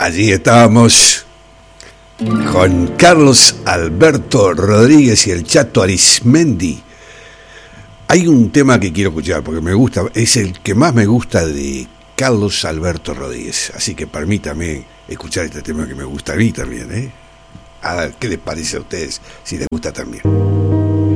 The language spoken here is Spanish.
Allí estábamos con Carlos Alberto Rodríguez y el Chato Arismendi. Hay un tema que quiero escuchar porque me gusta, es el que más me gusta de Carlos Alberto Rodríguez. Así que permítame escuchar este tema que me gusta a mí también, ¿eh? A ver, ¿qué les parece a ustedes si les gusta también?